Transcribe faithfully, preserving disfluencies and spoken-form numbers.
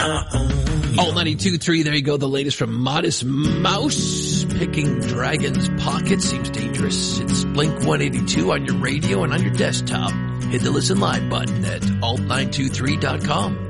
Alt ninety-two point three, there you go. The latest from Modest Mouse. Picking Dragon's Pocket seems dangerous. It's Blink one eighty-two on your radio and on your desktop. Hit the Listen Live button at alt nine two three dot com.